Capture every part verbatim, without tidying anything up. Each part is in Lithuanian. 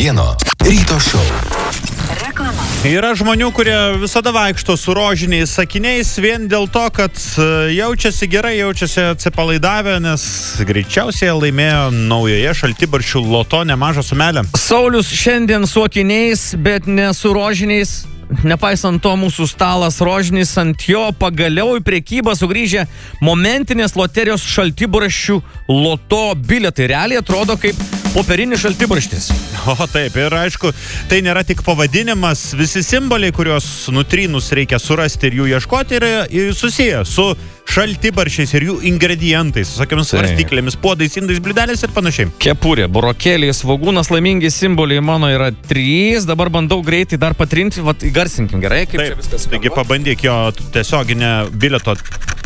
vieno ryto šou. Yra žmonių, kurie visada vaikšto su rožiniais sakiniais vien dėl to, kad jaučiasi gerai, jaučiasi atsipalaidavę, nes greičiausiai laimėjo naujoje Šaltibarščių loto nemažą sumelę. Saulius šiandien su akiniais, bet ne su rožiniais. Nepaisant to, mūsų stalas rožinis, ant jo pagaliau į prekybą sugrįžę momentinės loterijos Šaltibarščių loto bilietai. Realiai atrodo kaip popierinis šaltibarštis. O taip, ir aišku, tai nėra tik pavadinimas, visi simboliai, kuriuos nutrynus reikia surasti ir jų ieškoti, yra susiję su šaltibarščiais ir jų ingredientais, visokiamis svarstyklėmis, puodais, indais, bliudeliais ir panašiai. Kepurė, burokėliai, svogūnas, laimingi simboliai mano yra trys, dabar bandau greitai dar patrinti, vat įgarsinkim gerai, kaip taip, čia viskas. Taigi pabandyk jo tiesioginę bilieto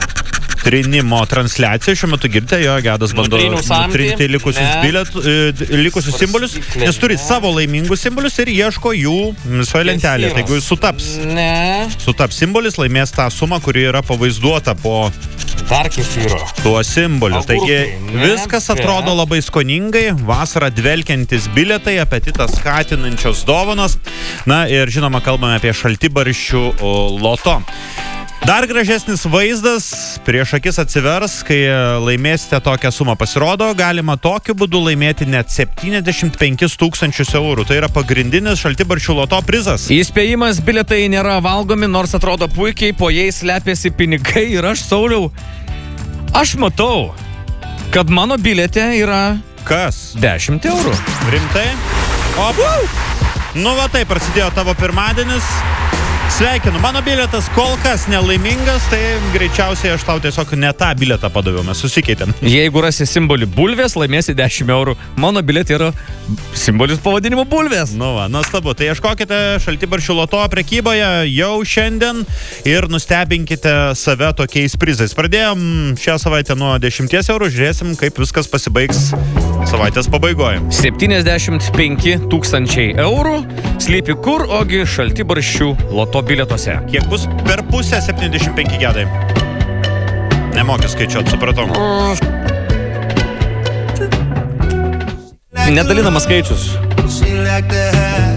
trinimo transliaciją. Šiuo metu girdite, jo Gedas bando nutrinti likusius, bilietų, likusius simbolius, nes turi savo laimingus simbolius ir ieško jų visoje lentelėje. Taigi jis sutaps. Ne. Sutaps simbolis, laimės tą sumą, kuri yra pavaizduota po Dar kefyro. tuo simboliu. Taigi Ne. viskas atrodo labai skoningai, vasarą dvelkiantis bilietai, apetitą skatinančios dovanos. Na ir žinoma, kalbame apie Šaltibarščių loto. Dar gražesnis vaizdas prieš akis atsivers, kai laimėsite tokią sumą. Pasirodo, galima tokiu būdu laimėti net septyniasdešimt penkis tūkstančius eurų. Tai yra pagrindinis Šaltibarščių loto prizas. Įspėjimas, bilietai nėra valgomi, nors atrodo puikiai, po jais slepiasi pinigai ir aš, Sauliau, aš matau, kad mano biliete yra Kas? dešimt eurų. Rimtai? Opa! Nu va taip, prasidėjo tavo pirmadienis. Sveikinu, mano bilietas kol kas nelaimingas, tai greičiausiai aš tau tiesiog ne tą bilietą padaviau, mes susikeitėm. Jeigu rasi simbolį bulvės, laimėsi dešimt eurų. Mano bilietė yra simbolis pavadinimu bulvės. Nu va, nuostabu. Tai ieškokite Šaltibarščių loto prekyboje jau šiandien ir nustebinkite save tokiais prizais. Pradėjom šią savaitę nuo dešimties eurų, žiūrėsim, kaip viskas pasibaigs savaitės pabaigoje. septyniasdešimt penki tūkstančiai eurų slypi kur, ogi Šaltibarščių loto bilietuose. Kiek bus per pusę septyniasdešimt penki Gedai? Nemokė skaičiuot, supratau. Nedalinamas skaičius.